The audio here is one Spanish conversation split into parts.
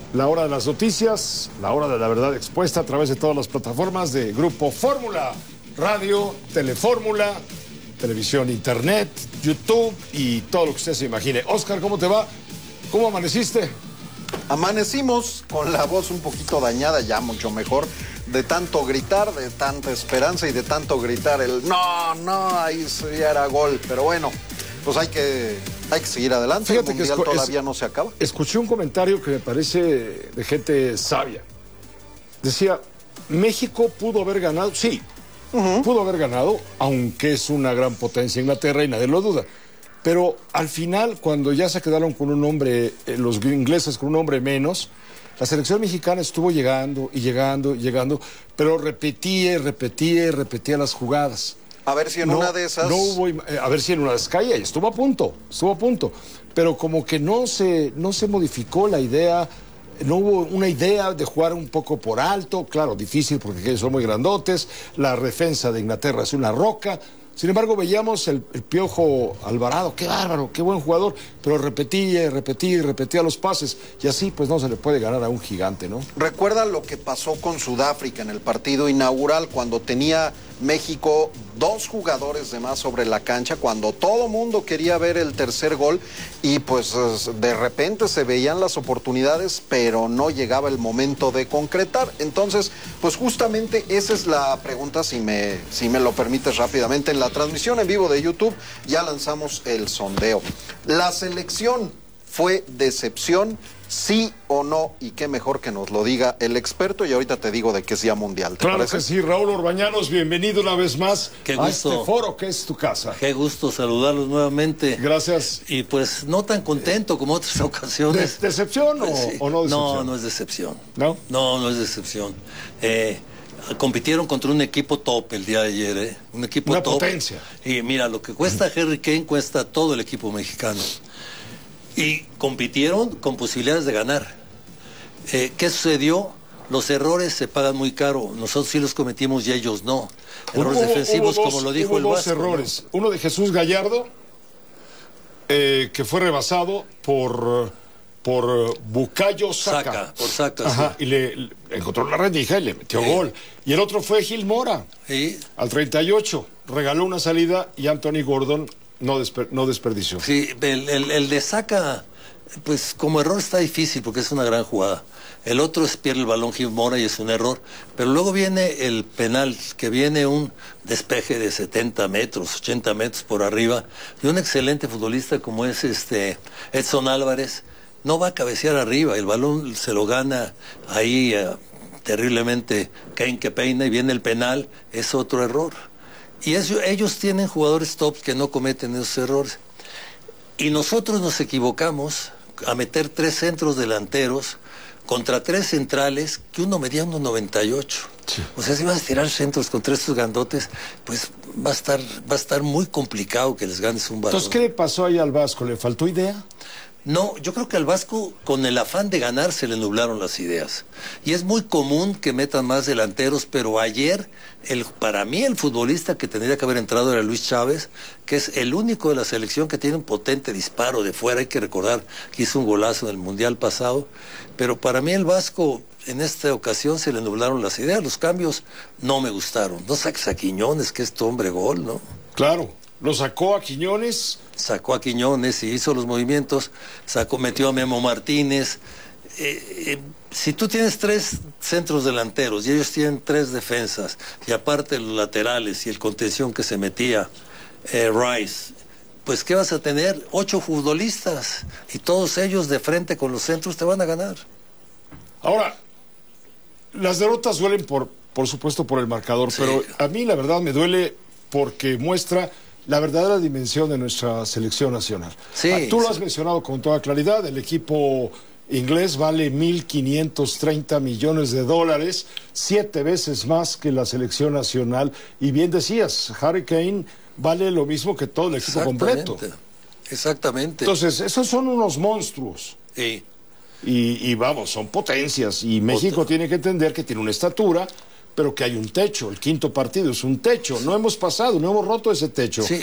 La hora de las noticias, la hora de la verdad expuesta a través de todas las plataformas de Grupo Fórmula, radio, Telefórmula, televisión, internet, YouTube y todo lo que usted se imagine. Oscar, ¿cómo te va? ¿Cómo amaneciste? Amanecimos con la voz un poquito dañada, ya mucho mejor, de tanto gritar, de tanta esperanza y de tanto gritar el no, ahí sí era gol. Pero bueno, pues hay que seguir adelante. Fíjate, el mundial todavía no se acaba. Escuché un comentario que me parece de gente sabia. Decía, México pudo haber ganado, sí, pudo haber ganado, aunque es una gran potencia Inglaterra y nadie lo duda. Pero al final, cuando ya se quedaron con un hombre, los ingleses con un hombre menos, la selección mexicana estuvo llegando, pero repetía las jugadas. A ver si en una de esas... a ver si en una de esas caía, y estuvo a punto. Pero como que no se modificó la idea, no hubo una idea de jugar un poco por alto, claro, difícil porque son muy grandotes, la defensa de Inglaterra es una roca. Sin embargo, veíamos el Piojo Alvarado, qué bárbaro, qué buen jugador, pero repetía los pases, y así pues no se le puede ganar a un gigante, ¿no? Recuerda lo que pasó con Sudáfrica en el partido inaugural, cuando tenía México 2 jugadores de más sobre la cancha, cuando todo mundo quería ver el tercer gol, y pues de repente se veían las oportunidades, pero no llegaba el momento de concretar. Entonces, pues justamente esa es la pregunta, si me lo permites rápidamente. En la transmisión en vivo de YouTube ya lanzamos el sondeo. ¿La selección fue decepción, sí o no? Y qué mejor que nos lo diga el experto, y ahorita te digo de qué es Día Mundial. ¿Te parece? Que sí. Raúl Orbañanos, bienvenido una vez más a este foro que es tu casa. Qué gusto saludarlos nuevamente. Gracias. Y pues no tan contento como otras ocasiones. ¿Decepción o no decepción? No, no es decepción. ¿No? No es decepción. Compitieron contra un equipo top el día de ayer, un equipo una top. Potencia. Y mira, lo que cuesta Harry Kane cuesta todo el equipo mexicano. Y compitieron con posibilidades de ganar. ¿Qué sucedió? Los errores se pagan muy caro. Nosotros sí los cometimos y ellos no. Errores defensivos, como lo dijo el Vasco. Hubo dos errores. ¿No? Uno de Jesús Gallardo, que fue rebasado por Bukayo Saka. Por Saka, ajá, sí. Y le encontró la rendija y le metió gol. Y el otro fue Gil Mora. ¿Sí? Al 38. Regaló una salida y Anthony Gordon no desperdició. Sí, el de Saka, pues como error está difícil porque es una gran jugada. El otro es pierde el balón Gil Mora y es un error. Pero luego viene el penal, que viene un despeje de 70 metros, 80 metros por arriba, de un excelente futbolista como es Edson Álvarez. No va a cabecear arriba, el balón se lo gana ahí terriblemente Kane, que peina, y viene el penal, es otro error. Y ellos tienen jugadores top que no cometen esos errores. Y nosotros nos equivocamos a meter 3 centros delanteros contra 3 centrales, que uno medía 1.98. Sí. O sea, si vas a tirar centros contra estos grandotes, pues va a estar muy complicado que les ganes un balón. Entonces, ¿qué le pasó ahí al Vasco? ¿Le faltó idea? No, yo creo que al Vasco, con el afán de ganar, se le nublaron las ideas. Y es muy común que metan más delanteros, pero ayer, para mí, el futbolista que tendría que haber entrado era Luis Chávez, que es el único de la selección que tiene un potente disparo de fuera. Hay que recordar que hizo un golazo en el Mundial pasado. Pero para mí el Vasco, en esta ocasión, se le nublaron las ideas. Los cambios no me gustaron. No saques a Quiñones, que es tu hombre gol, ¿no? Claro. Lo sacó a Quiñones. Sacó a Quiñones y hizo los movimientos, metió a Memo Martínez. Si tú tienes 3 centros delanteros y ellos tienen 3 defensas, y aparte los laterales y el contención que se metía Rice, pues ¿qué vas a tener? 8 futbolistas, y todos ellos de frente con los centros te van a ganar. Ahora, las derrotas duelen por supuesto por el marcador, sí. Pero a mí la verdad me duele porque muestra la verdadera dimensión de nuestra selección nacional. Sí, tú lo has mencionado con toda claridad, el equipo inglés vale $1.530 millones, 7 veces más que la selección nacional, y bien decías, Harry Kane vale lo mismo que todo el equipo completo. Exactamente. Entonces, esos son unos monstruos. Sí. Y vamos, son potencias, y México tiene que entender que tiene una estatura, pero que hay un techo. El 5.º partido es un techo. Sí. No hemos roto ese techo. Sí,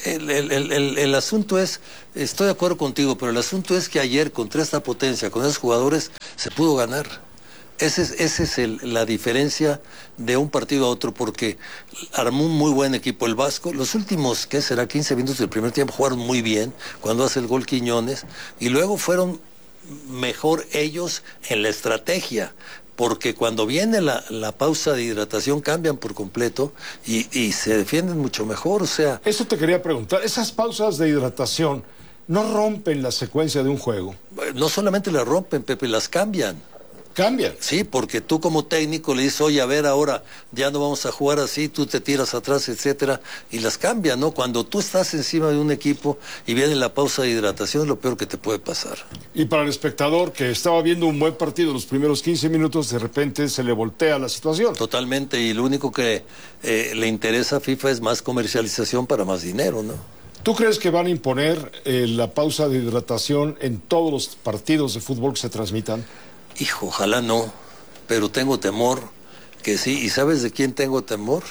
el asunto es, estoy de acuerdo contigo, pero el asunto es que ayer, contra esta potencia, con esos jugadores, se pudo ganar. Esa es la diferencia de un partido a otro, porque armó un muy buen equipo el Vasco. Los últimos, ¿qué será? 15 minutos del primer tiempo jugaron muy bien, cuando hace el gol Quiñones, y luego fueron mejor ellos en la estrategia, porque cuando viene la pausa de hidratación cambian por completo y se defienden mucho mejor, o sea... Eso te quería preguntar, esas pausas de hidratación no rompen la secuencia de un juego. No solamente las rompen, Pepe, las cambian. Cambian. Sí, porque tú como técnico le dices, oye, a ver, ahora ya no vamos a jugar así, tú te tiras atrás, etcétera, y las cambian, ¿no? Cuando tú estás encima de un equipo y viene la pausa de hidratación, es lo peor que te puede pasar. Y para el espectador que estaba viendo un buen partido los primeros 15 minutos, de repente se le voltea la situación. Totalmente, y lo único que le interesa a FIFA es más comercialización para más dinero, ¿no? ¿Tú crees que van a imponer la pausa de hidratación en todos los partidos de fútbol que se transmitan? Hijo, ojalá no, pero tengo temor que sí. ¿Y sabes de quién tengo temor?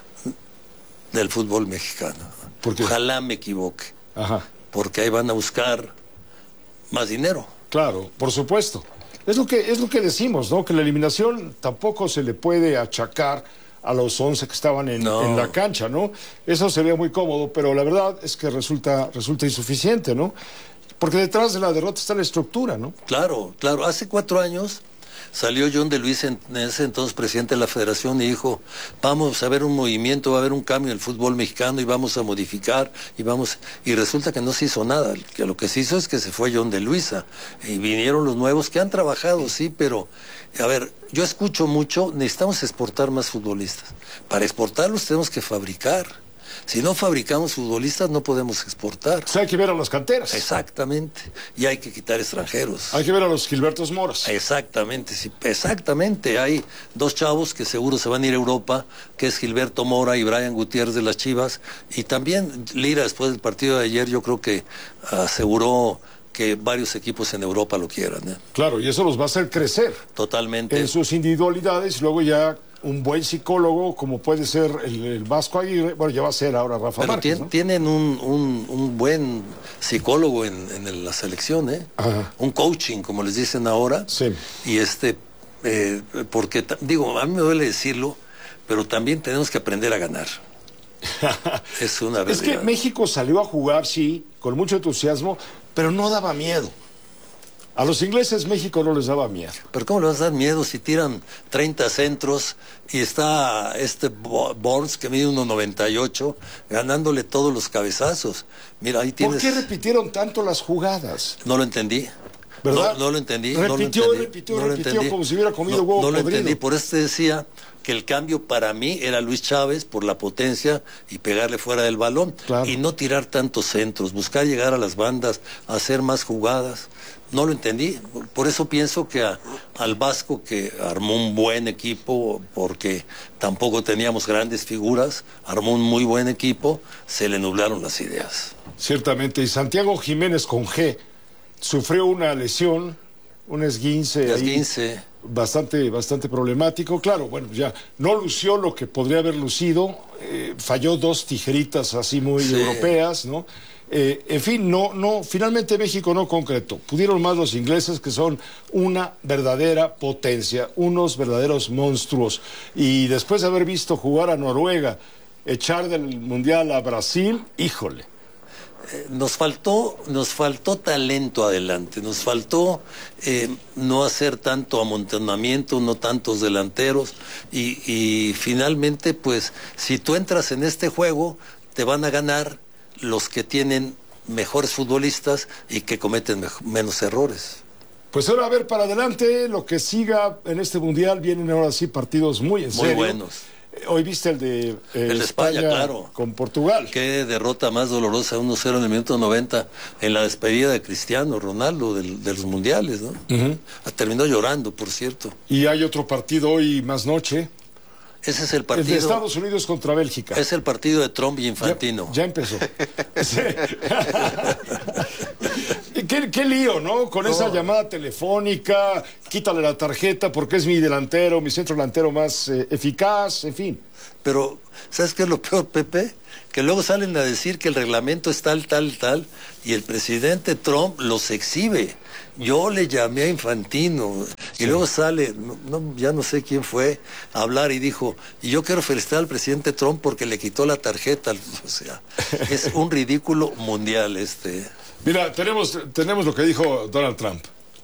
Del fútbol mexicano. ¿Por qué? Ojalá me equivoque. Ajá. Porque ahí van a buscar más dinero. Claro, por supuesto. Es lo que decimos, ¿no? Que la eliminación tampoco se le puede achacar a los 11 que estaban en la cancha, ¿no? Eso sería muy cómodo, pero la verdad es que resulta insuficiente, ¿no? Porque detrás de la derrota está la estructura, ¿no? Claro, claro. Hace 4 años salió John de Luis, en ese entonces presidente de la federación, y dijo, vamos a ver un movimiento, va a haber un cambio en el fútbol mexicano y vamos a modificar, y resulta que no se hizo nada. Que lo que se hizo es que se fue John de Luisa y vinieron los nuevos que han trabajado, sí, pero, a ver, yo escucho mucho, necesitamos exportar más futbolistas. Para exportarlos tenemos que fabricar. Si no fabricamos futbolistas, no podemos exportar. O sea, hay que ver a las canteras. Exactamente. Y hay que quitar extranjeros. Hay que ver a los Gilbertos Moras. Exactamente, sí, exactamente. Hay 2 chavos que seguro se van a ir a Europa, que es Gilberto Mora y Brian Gutiérrez de las Chivas. Y también Lira, después del partido de ayer, yo creo que aseguró que varios equipos en Europa lo quieran, ¿eh? Claro, y eso los va a hacer crecer. Totalmente. En sus individualidades, luego ya un buen psicólogo, como puede ser el Vasco Aguirre, bueno, ya va a ser ahora Rafa Pero Márquez, ¿no? tienen un buen psicólogo en la selección, ¿eh? Ajá. Un coaching, como les dicen ahora. Sí. Y porque, digo, a mí me duele decirlo, pero también tenemos que aprender a ganar. Es una Es realidad. que México salió a jugar, sí, con mucho entusiasmo, pero no daba miedo. A los ingleses México no les daba miedo. Pero ¿cómo le vas a dar miedo si tiran 30 centros y está Burns, que mide 1.98, ganándole todos los cabezazos? Mira, ahí tienes... ¿Por qué repitieron tanto las jugadas? No lo entendí. ¿Verdad? No lo entendí. Repitió, como si hubiera comido huevo No lo podrido. entendí, por eso te decía que el cambio para mí era Luis Chávez por la potencia y pegarle fuera del balón. Claro. Y no tirar tantos centros, buscar llegar a las bandas, hacer más jugadas. No lo entendí, por eso pienso que al Vasco, que armó un buen equipo, porque tampoco teníamos grandes figuras, armó un muy buen equipo, se le nublaron las ideas. Ciertamente, y Santiago Jiménez con G sufrió una lesión, un esguince ahí bastante problemático. Claro, bueno, ya no lució lo que podría haber lucido, falló 2 tijeritas así muy europeas, ¿no? En fin, finalmente México no concretó. Pudieron más los ingleses, que son una verdadera potencia, unos verdaderos monstruos. Y después de haber visto jugar a Noruega, echar del Mundial a Brasil, híjole. Nos faltó talento adelante, nos faltó no hacer tanto amontonamiento, no tantos delanteros, y finalmente, pues, si tú entras en este juego, te van a ganar los que tienen mejores futbolistas y que cometen menos errores. Pues ahora a ver para adelante lo que siga en este Mundial. Vienen ahora sí partidos muy en serio. Muy buenos. Hoy viste el de España, claro, con Portugal. Qué derrota más dolorosa, 1-0 en el minuto 90, en la despedida de Cristiano Ronaldo de los mundiales, ¿no? Terminó llorando, por cierto. Y hay otro partido hoy más noche. Ese es el partido. El de Estados Unidos contra Bélgica. Es el partido de Trump y Infantino. Ya empezó. ¿Qué lío, ¿no? Con esa llamada telefónica, quítale la tarjeta porque es mi delantero, mi centro delantero más eficaz, en fin. Pero, ¿sabes qué es lo peor, Pepe? Que luego salen a decir que el reglamento es tal, y el presidente Trump los exhibe. Yo le llamé a Infantino Y luego sale, ya no sé quién fue, a hablar y dijo, y yo quiero felicitar al presidente Trump porque le quitó la tarjeta. O sea, es un ridículo mundial este. Mira, tenemos lo que dijo Donald Trump.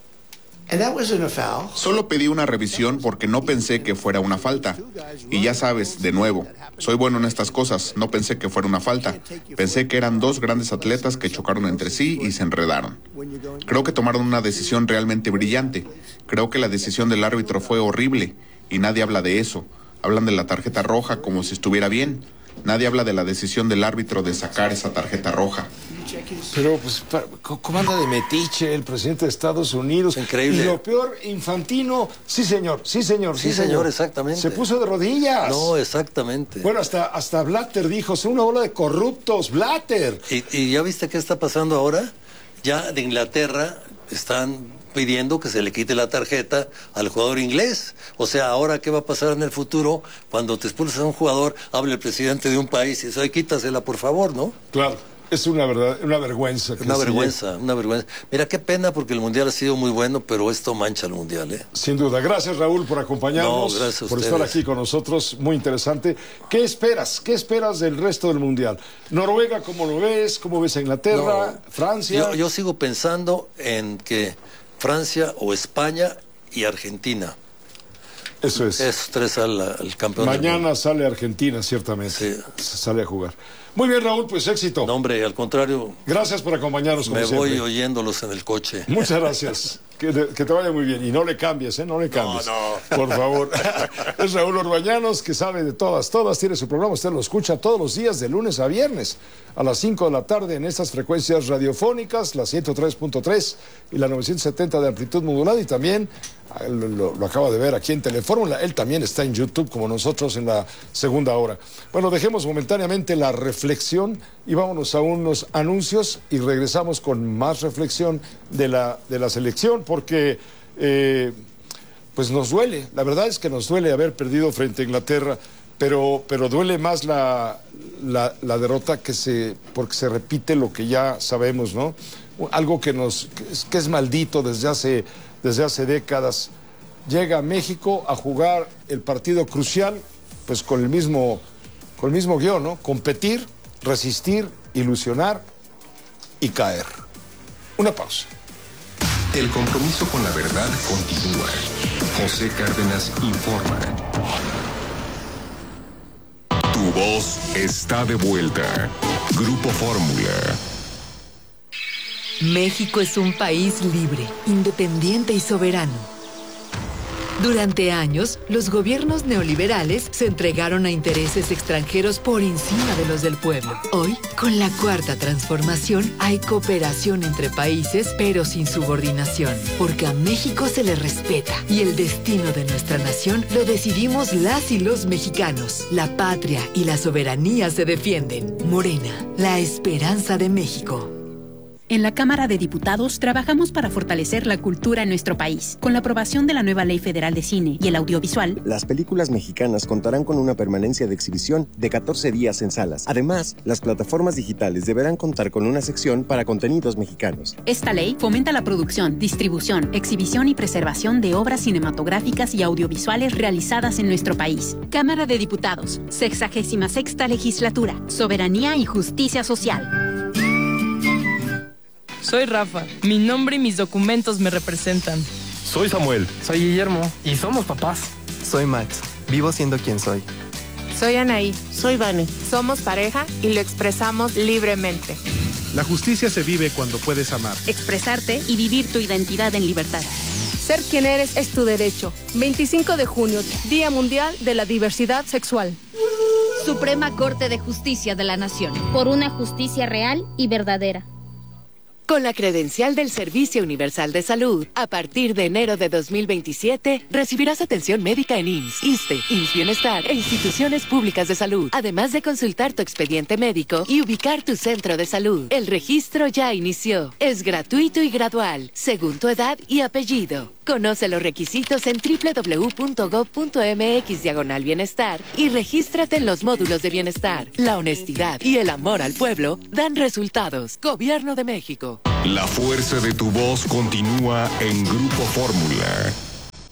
Solo pedí una revisión porque no pensé que fuera una falta. Y ya sabes, de nuevo, soy bueno en estas cosas, no pensé que fuera una falta. Pensé que eran dos grandes atletas que chocaron entre sí y se enredaron. Creo que tomaron una decisión realmente brillante. Creo que la decisión del árbitro fue horrible y nadie habla de eso. Hablan de la tarjeta roja como si estuviera bien. Nadie habla de la decisión del árbitro de sacar esa tarjeta roja. Pero, pues, ¿cómo anda de metiche el presidente de Estados Unidos? Increíble. Y lo peor, Infantino, sí señor, exactamente. Se puso de rodillas. No, exactamente. Bueno, hasta Blatter dijo, son una bola de corruptos, Blatter. ¿Y ya viste qué está pasando ahora? Ya de Inglaterra están pidiendo que se le quite la tarjeta al jugador inglés. O sea, ahora qué va a pasar en el futuro cuando te expulsas a un jugador, habla el presidente de un país y dice, ay, quítasela por favor, ¿no? Claro, es una vergüenza. Una vergüenza. Mira, qué pena porque el Mundial ha sido muy bueno, pero esto mancha el Mundial, ¿eh? Sin duda. Gracias, Raúl, por acompañarnos, gracias a por ustedes. estar aquí con nosotros. Muy interesante. ¿Qué esperas? ¿Qué esperas del resto del Mundial? Noruega, ¿cómo lo ves? ¿Cómo ves a Inglaterra? ¿Francia? Yo sigo pensando en que Francia o España y Argentina. Eso es. Esos tres al campeón. Mañana sale Argentina, ciertamente. Sí. Sale a jugar. Muy bien, Raúl, pues éxito. No, hombre, al contrario. Gracias por acompañarnos, como Me siempre. voy oyéndolos en el coche. Muchas gracias. Que te vaya muy bien. Y no le cambies, ¿eh? No le cambies. No. Por favor. Es Raúl Orbañanos, que sabe de todas. Tiene su programa. Usted lo escucha todos los días, de lunes a viernes, a las 5 de la tarde, en estas frecuencias radiofónicas, la 103.3 y la 970 de amplitud modulada. Y también lo acaba de ver aquí en Telefórmula. Él también está en YouTube, como nosotros, en la segunda hora. Bueno, dejemos momentáneamente la reflexión y vámonos a unos anuncios y regresamos con más reflexión de la selección, porque pues nos duele. La verdad es que nos duele haber perdido frente a Inglaterra, pero duele más la derrota porque se repite lo que ya sabemos, ¿no? Algo que es maldito desde hace décadas. Llega a México a jugar el partido crucial, pues con el mismo guión, ¿no? Competir, resistir, ilusionar y caer. Una pausa. El compromiso con la verdad continúa. José Cárdenas informa. Tu voz está de vuelta. Grupo Fórmula. México es un país libre, independiente y soberano. Durante años, los gobiernos neoliberales se entregaron a intereses extranjeros por encima de los del pueblo. Hoy, con la Cuarta Transformación, hay cooperación entre países, pero sin subordinación, porque a México se le respeta y el destino de nuestra nación lo decidimos las y los mexicanos. La patria y la soberanía se defienden. Morena, la esperanza de México. En la Cámara de Diputados trabajamos para fortalecer la cultura en nuestro país. Con la aprobación de la nueva Ley Federal de Cine y el Audiovisual, las películas mexicanas contarán con una permanencia de exhibición de 14 días en salas. Además, las plataformas digitales deberán contar con una sección para contenidos mexicanos. Esta ley fomenta la producción, distribución, exhibición y preservación de obras cinematográficas y audiovisuales realizadas en nuestro país. Cámara de Diputados, 66ª Legislatura, Soberanía y Justicia Social. Soy Rafa. Mi nombre y mis documentos me representan. Soy Samuel. Soy Guillermo. Y somos papás. Soy Max. Vivo siendo quien soy. Soy Anaí. Soy Vane. Somos pareja y lo expresamos libremente. La justicia se vive cuando puedes amar, expresarte y vivir tu identidad en libertad. Ser quien eres es tu derecho. 25 de junio, Día Mundial de la Diversidad Sexual. Suprema Corte de Justicia de la Nación. Por una justicia real y verdadera. Con la credencial del Servicio Universal de Salud, a partir de enero de 2027, recibirás atención médica en IMSS, ISSSTE, IMSS Bienestar e instituciones públicas de salud, además de consultar tu expediente médico y ubicar tu centro de salud. El registro ya inició. Es gratuito y gradual, según tu edad y apellido. Conoce los requisitos en www.gov.mx/bienestar y regístrate en los módulos de bienestar. La honestidad y el amor al pueblo dan resultados. Gobierno de México. La fuerza de tu voz continúa en Grupo Fórmula.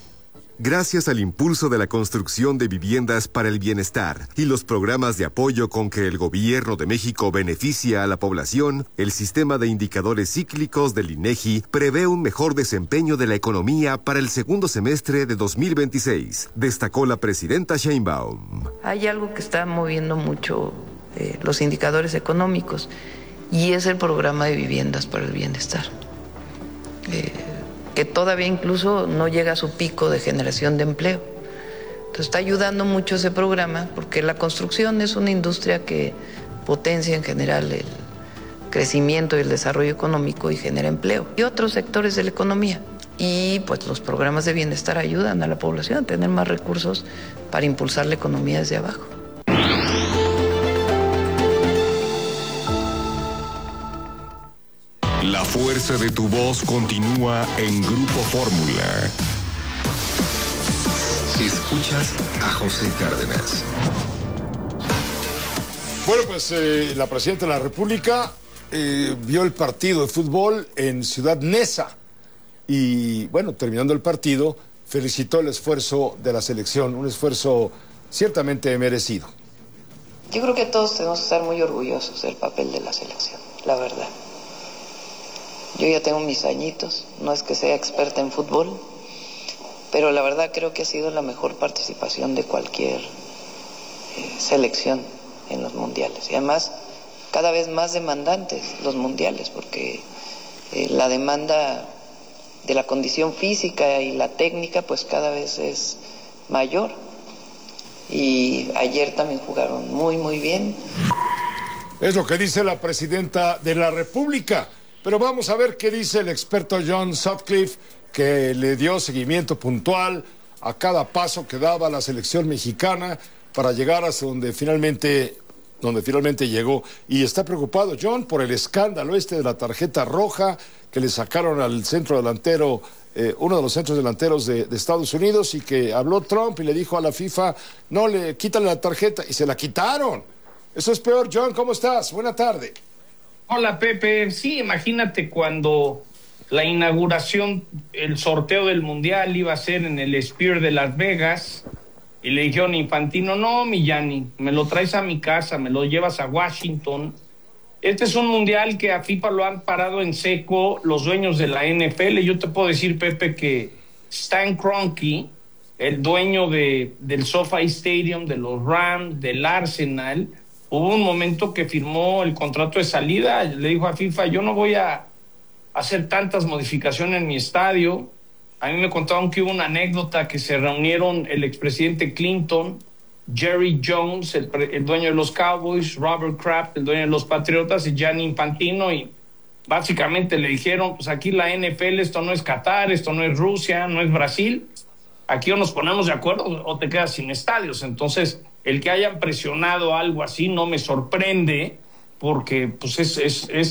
Gracias al impulso de la construcción de viviendas para el bienestar y los programas de apoyo con que el Gobierno de México beneficia a la población, el sistema de indicadores cíclicos del INEGI prevé un mejor desempeño de la economía para el segundo semestre de 2026, destacó la presidenta Sheinbaum. Hay algo que está moviendo mucho los indicadores económicos y es el programa de viviendas para el bienestar. Que todavía incluso no llega a su pico de generación de empleo. Entonces está ayudando mucho ese programa porque la construcción es una industria que potencia en general el crecimiento y el desarrollo económico y genera empleo. Y otros sectores de la economía. Y pues los programas de bienestar ayudan a la población a tener más recursos para impulsar la economía desde abajo. La fuerza de tu voz continúa en Grupo Fórmula. Escuchas a José Cárdenas. Bueno, pues la presidenta de la República vio el partido de fútbol en Ciudad Neza y, bueno, terminando el partido, felicitó el esfuerzo de la selección, un esfuerzo ciertamente merecido. Yo creo que todos tenemos que estar muy orgullosos del papel de la selección, la verdad. Yo ya tengo mis añitos, no es que sea experta en fútbol, pero la verdad creo que ha sido la mejor participación de cualquier selección en los mundiales. Y además, cada vez más demandantes los mundiales, porque la demanda de la condición física y la técnica pues cada vez es mayor. Y ayer también jugaron muy bien. Es lo que dice la presidenta de la República. Pero vamos a ver qué dice el experto John Sutcliffe, que le dio seguimiento puntual a cada paso que daba la selección mexicana para llegar hasta donde finalmente llegó. Y está preocupado, John, por el escándalo de la tarjeta roja que le sacaron al centro delantero, uno de los centros delanteros de Estados Unidos, y que habló Trump y le dijo a la FIFA, no, quítale la tarjeta, y se la quitaron. Eso es peor. John, ¿cómo estás? Buena tarde. Hola, Pepe. Sí, imagínate cuando la inauguración, el sorteo del Mundial iba a ser en el Sphere de Las Vegas y le dijeron a Infantino, no, mi Gianni, me lo traes a mi casa, me lo llevas a Washington. Este es un Mundial que a FIFA lo han parado en seco los dueños de la NFL. Yo te puedo decir, Pepe, que Stan Kroenke, el dueño del SoFi Stadium, de los Rams, del Arsenal, hubo un momento que firmó el contrato de salida, le dijo a FIFA, yo no voy a hacer tantas modificaciones en mi estadio. A mí me contaron que hubo una anécdota que se reunieron el expresidente Clinton, Jerry Jones, el dueño de los Cowboys, Robert Kraft, el dueño de los Patriotas, y Gianni Infantino, y básicamente le dijeron, pues aquí la NFL, esto no es Qatar, esto no es Rusia, no es Brasil, aquí o nos ponemos de acuerdo o te quedas sin estadios. Entonces, el que hayan presionado algo así no me sorprende, porque pues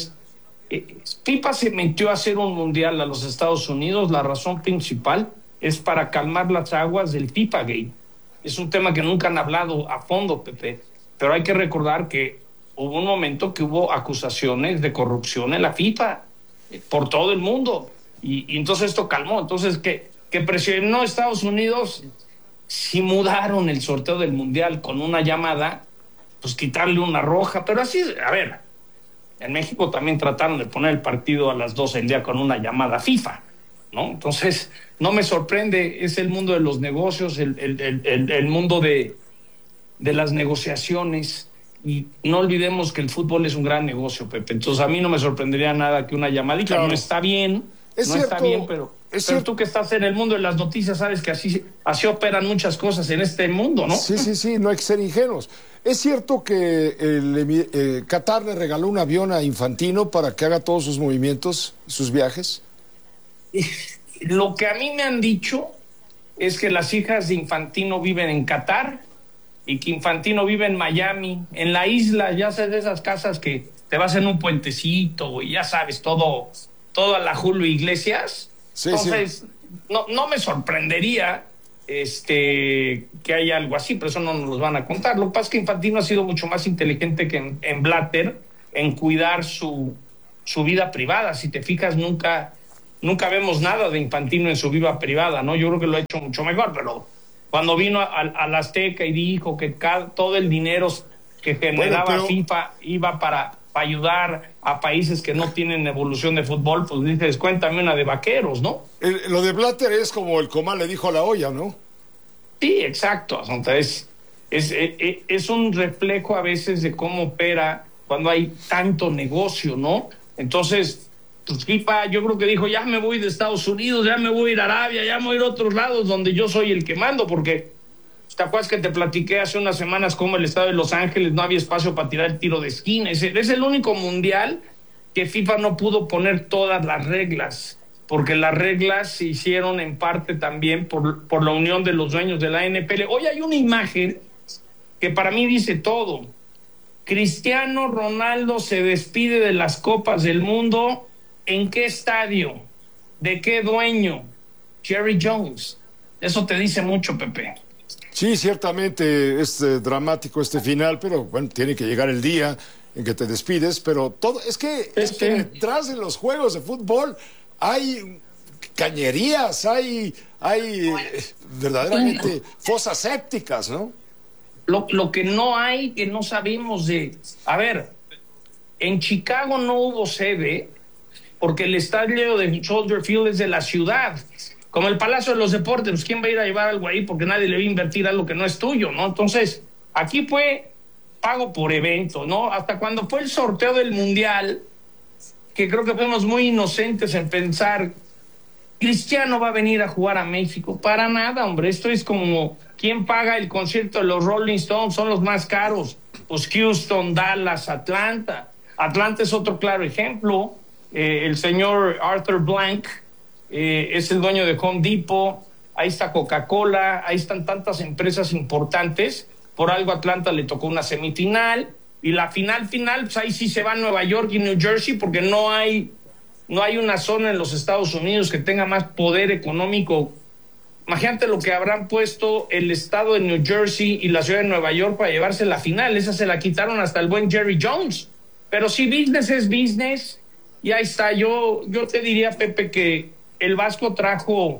FIFA se metió a hacer un mundial a los Estados Unidos. La razón principal es para calmar las aguas del FIFA Gate. Es un tema que nunca han hablado a fondo, Pepe, pero hay que recordar que hubo un momento que hubo acusaciones de corrupción en la FIFA por todo el mundo, y entonces esto calmó. Entonces que presionó a Estados Unidos, si mudaron el sorteo del Mundial con una llamada, pues quitarle una roja. Pero así, a ver, en México también trataron de poner el partido a las 12 del día con una llamada FIFA, ¿no? Entonces, no me sorprende, es el mundo de los negocios, el mundo de las negociaciones, y no olvidemos que el fútbol es un gran negocio, Pepe. Entonces, a mí no me sorprendería nada que una llamadita, claro, no está bien, pero tú que estás en el mundo de las noticias sabes que así operan muchas cosas en este mundo, ¿no? Sí, no hay que ser ingenuos. ¿Es cierto que Qatar le regaló un avión a Infantino para que haga todos sus movimientos, sus viajes? Lo que a mí me han dicho es que las hijas de Infantino viven en Qatar y que Infantino vive en Miami, en la isla, ya sabes, de esas casas que te vas en un puentecito y ya sabes, toda la Julio Iglesias. Sí, entonces, sí. No me sorprendería que haya algo así, pero eso no nos lo van a contar. Lo que pasa es que Infantino ha sido mucho más inteligente que en Blatter en cuidar su vida privada. Si te fijas, nunca nunca vemos nada de Infantino en su vida privada, ¿no? Yo creo que lo ha hecho mucho mejor, pero cuando vino al Azteca y dijo que todo el dinero que generaba FIFA iba para ayudar a países que no tienen evolución de fútbol, pues dices, cuéntame una de vaqueros, ¿no? Lo de Blatter es como el Comal le dijo a la olla, ¿no? Sí, exacto. Entonces, es un reflejo a veces de cómo opera cuando hay tanto negocio, ¿no? Entonces, pues FIFA yo creo que dijo, ya me voy de Estados Unidos, ya me voy a ir a Arabia, ya me voy a ir a otros lados donde yo soy el que mando, porque ¿te acuerdas que te platiqué hace unas semanas cómo el estado de Los Ángeles no había espacio para tirar el tiro de esquina? Es el único mundial que FIFA no pudo poner todas las reglas, porque las reglas se hicieron en parte también por la unión de los dueños de la NPL. Hoy hay una imagen que para mí dice todo. Cristiano Ronaldo se despide de las Copas del Mundo. ¿En qué estadio? ¿De qué dueño? Jerry Jones. Eso te dice mucho, Pepe. Sí, ciertamente es dramático este final, pero bueno, tiene que llegar el día en que te despides, pero todo es que detrás de los juegos de fútbol hay cañerías, hay verdaderamente fosas sépticas, ¿no? Lo que no hay, que no sabemos de... A ver, en Chicago no hubo sede porque el estadio de Soldier Field es de la ciudad. Como el Palacio de los Deportes, pues ¿quién va a ir a llevar algo ahí? Porque nadie le va a invertir algo que no es tuyo, ¿no? Entonces, aquí fue pago por evento, ¿no? Hasta cuando fue el sorteo del Mundial, que creo que fuimos muy inocentes en pensar, Cristiano va a venir a jugar a México. Para nada, hombre. Esto es como, ¿quién paga el concierto de los Rolling Stones? Son los más caros. Pues Houston, Dallas, Atlanta. Atlanta es otro claro ejemplo. El señor Arthur Blank es el dueño de Home Depot, ahí está Coca-Cola, ahí están tantas empresas importantes. Por algo Atlanta le tocó una semifinal, y la final, pues ahí sí se va a Nueva York y New Jersey, porque no hay una zona en los Estados Unidos que tenga más poder económico. Imagínate lo que habrán puesto el estado de New Jersey y la ciudad de Nueva York para llevarse la final. Esa se la quitaron hasta el buen Jerry Jones. Pero sí, business es business, y ahí está. Yo te diría, Pepe, que el Vasco trajo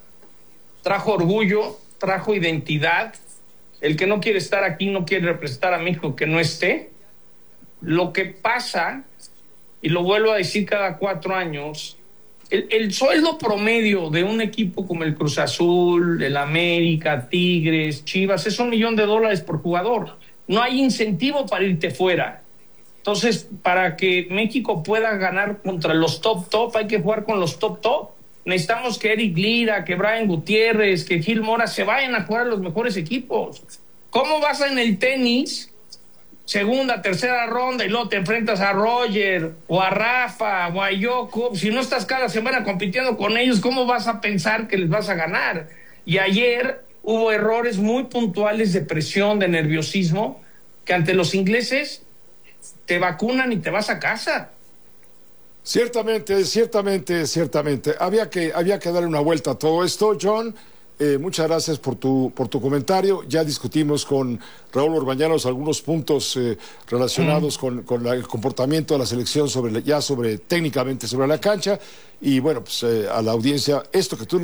orgullo, trajo identidad. El que no quiere estar aquí no quiere representar a México que no esté. Lo que pasa, y lo vuelvo a decir cada 4 años, el sueldo promedio de un equipo como el Cruz Azul, el América, Tigres, Chivas, es $1 millón por jugador. No hay incentivo para irte fuera. Entonces, para que México pueda ganar contra los top, hay que jugar con los top. Necesitamos que Eric Lira, que Brian Gutiérrez, que Gil Mora se vayan a jugar a los mejores equipos. ¿Cómo vas en el tenis, segunda, tercera ronda, y luego te enfrentas a Roger, o a Rafa, o a Yoko? Si no estás cada semana compitiendo con ellos, ¿cómo vas a pensar que les vas a ganar? Y ayer hubo errores muy puntuales de presión, de nerviosismo, que ante los ingleses te vacunan y te vas a casa. Ciertamente. Había que darle una vuelta a todo esto, John. Muchas gracias por tu comentario. Ya discutimos con Raúl Orbañanos algunos puntos relacionados con el comportamiento de la selección técnicamente sobre la cancha. Y bueno, pues a la audiencia, esto que tú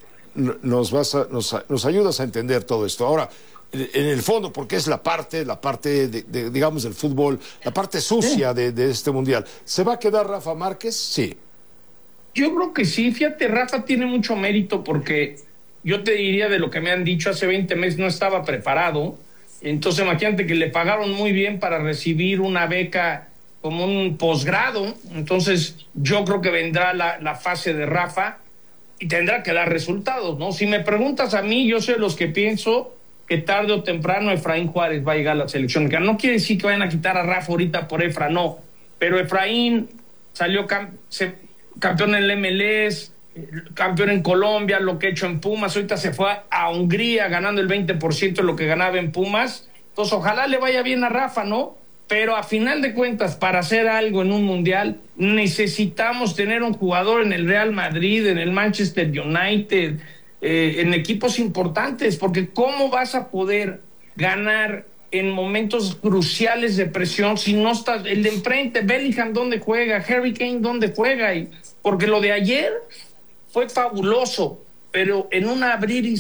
nos ayudas a entender todo esto. Ahora, en el fondo, porque es la parte digamos, del fútbol, la parte sucia de este mundial. ¿Se va a quedar Rafa Márquez? Sí. Yo creo que sí. Fíjate, Rafa tiene mucho mérito, porque yo te diría, de lo que me han dicho, hace 20 meses no estaba preparado. Entonces, imagínate que le pagaron muy bien para recibir una beca como un posgrado. Entonces, yo creo que vendrá la fase de Rafa y tendrá que dar resultados, ¿no? Si me preguntas a mí, yo soy de los que pienso que tarde o temprano Efraín Juárez va a llegar a la selección. Que no quiere decir que vayan a quitar a Rafa ahorita por Efra, no. Pero Efraín salió campeón en el MLS, campeón en Colombia, lo que ha hecho en Pumas. Ahorita se fue a Hungría ganando el 20% de lo que ganaba en Pumas. Entonces, ojalá le vaya bien a Rafa, ¿no? Pero a final de cuentas, para hacer algo en un mundial, necesitamos tener un jugador en el Real Madrid, en el Manchester United, en equipos importantes, porque ¿cómo vas a poder ganar en momentos cruciales de presión si no está el de enfrente? Bellingham, ¿dónde juega? Harry Kane, ¿dónde juega? Porque lo de ayer fue fabuloso, pero en un abrir y